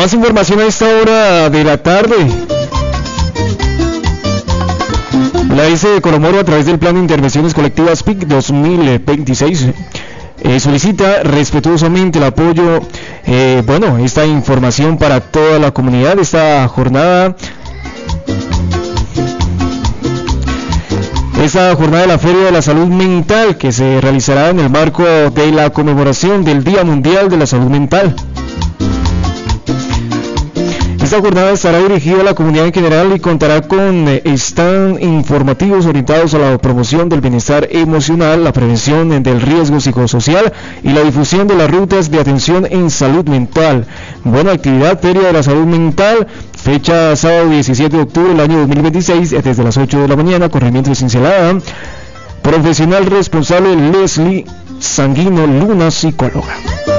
Más información a esta hora de la tarde. La ICE de Colomoro, a través del Plan de Intervenciones Colectivas PIC 2026, solicita respetuosamente el apoyo, esta información para toda la comunidad. Esta jornada de la Feria de la Salud Mental, que se realizará en el marco de la conmemoración del Día Mundial de la Salud Mental. Esta jornada estará dirigida a la comunidad en general y contará con stand informativos orientados a la promoción del bienestar emocional, la prevención del riesgo psicosocial y la difusión de las rutas de atención en salud mental. Buena actividad, Feria de la Salud Mental, fecha sábado 17 de octubre del año 2026, desde las 8 de la mañana, corregimiento de Cincelada. Profesional responsable Leslie Sanguino Luna, psicóloga.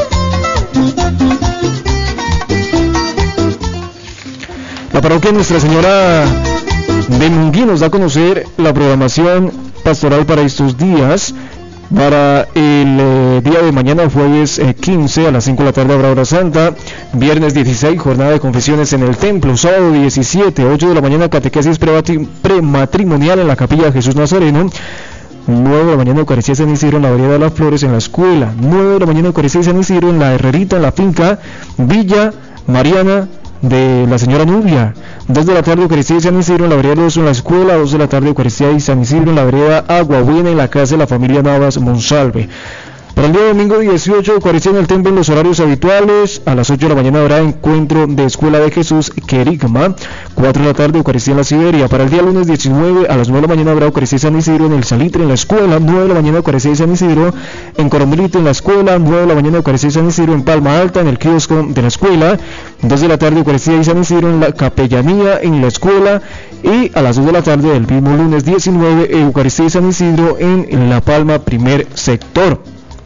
La parroquia Nuestra Señora de Munguí nos da a conocer la programación pastoral para estos días. Para el día de mañana, jueves 15, a las 5 de la tarde habrá hora santa. Viernes 16, jornada de confesiones en el templo. Sábado 17, 8 de la mañana, catequesis prematrimonial en la capilla de Jesús Nazareno. 9 de la mañana, Eucaristía San Isidro en la Vereda de las Flores en la escuela. 9 de la mañana, Eucaristía San Isidro en la Herrerita, en la finca Villa Mariana de la señora Nubia. 2 de la tarde, Eucaristía y San Isidro en la vereda Oso en la escuela. 2 de la tarde, Eucaristía y San Isidro en la vereda Agua Buena en la casa de la familia Navas Monsalve. Para el día domingo 18, Eucaristía en el templo en los horarios habituales. A las 8 de la mañana habrá encuentro de Escuela de Jesús Querigma. 4 de la tarde, Eucaristía en la Siberia. Para el día lunes 19, a las 9 de la mañana habrá Eucaristía y San Isidro en el Salitre en la escuela. 9 de la mañana, Eucaristía y San Isidro en Coromelito en la escuela. 9 de la mañana, Eucaristía y San Isidro en Palma Alta en el kiosco de la escuela. 2 de la tarde, Eucaristía y San Isidro en la capellanía en la escuela. Y a las 2 de la tarde del mismo lunes 19, Eucaristía y San Isidro en La Palma, primer sector.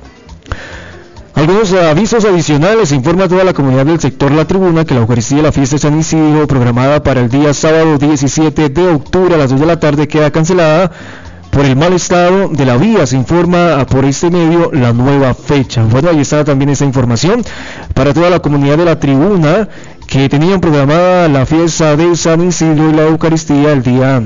Algunos avisos adicionales. Informa a toda la comunidad del sector La Tribuna que la Eucaristía de la fiesta de San Isidro, programada para el día sábado 17 de octubre a las 2 de la tarde, queda cancelada por el mal estado de la vía. Se informa por este medio la nueva fecha. Bueno, ahí está también esta información para toda la comunidad de La Tribuna, que tenían programada la fiesta de San Isidro y la Eucaristía el día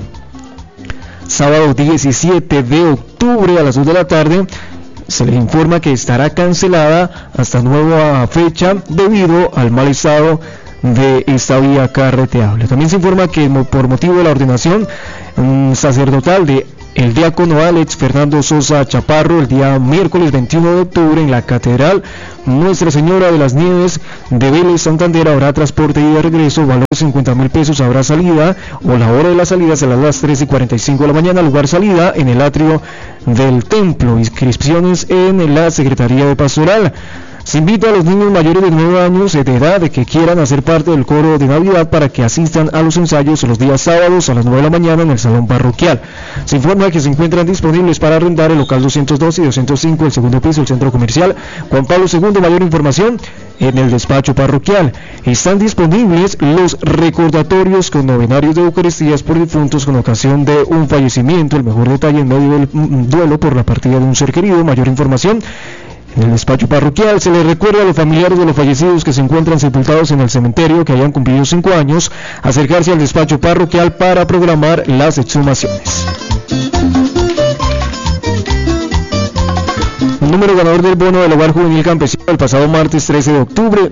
sábado 17 de octubre a las 2 de la tarde. Se les informa que estará cancelada hasta nueva fecha debido al mal estado de esta vía carreteable. También se informa que por motivo de la ordenación sacerdotal de el diácono Alex Fernando Sosa Chaparro, el día miércoles 21 de octubre en la Catedral Nuestra Señora de las Nieves de Vélez, Santander, habrá transporte y de regreso, valor 50,000 pesos, habrá salida, o la hora de la salida será a las 3:45 de la mañana, lugar salida en el atrio del templo. Inscripciones en la Secretaría de Pastoral. Se invita a los niños mayores de 9 años de edad que quieran hacer parte del coro de Navidad para que asistan a los ensayos los días sábados a las 9 de la mañana en el salón parroquial. Se informa que se encuentran disponibles para arrendar el local 202 y 205, el segundo piso del centro comercial Juan Pablo II. Mayor información en el despacho parroquial. Están disponibles los recordatorios con novenarios de Eucaristías por difuntos con ocasión de un fallecimiento, el mejor detalle en medio del duelo por la partida de un ser querido. Mayor información en el despacho parroquial. Se les recuerda a los familiares de los fallecidos que se encuentran sepultados en el cementerio, que hayan cumplido 5 años, acercarse al despacho parroquial para programar las exhumaciones. El número ganador del bono del Hogar Juvenil Campesino el pasado martes 13 de octubre,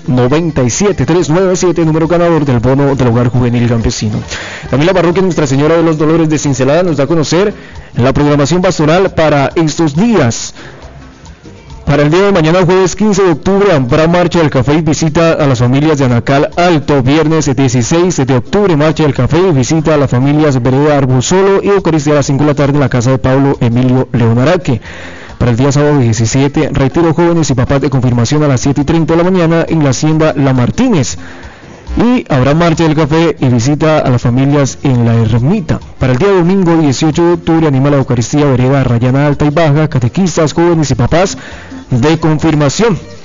397, número ganador del bono del Hogar Juvenil Campesino. También la parroquia Nuestra Señora de los Dolores de Cincelada nos da a conocer la programación pastoral para estos días. Para el día de mañana, jueves 15 de octubre, habrá marcha del café y visita a las familias de Anacal Alto. Viernes 16 de octubre, marcha del café y visita a las familias Vereda Arbusolo y Eucaristía a las 5 de la tarde en la casa de Pablo Emilio León Araque. Para el día sábado 17, retiro jóvenes y papás de confirmación a las 7:30 de la mañana en la hacienda La Martínez. Y habrá marcha del café y visita a las familias en la ermita. Para el día domingo 18 de octubre, anima la Eucaristía Vereda Rayana Alta y Baja, catequistas, jóvenes y papás de confirmación.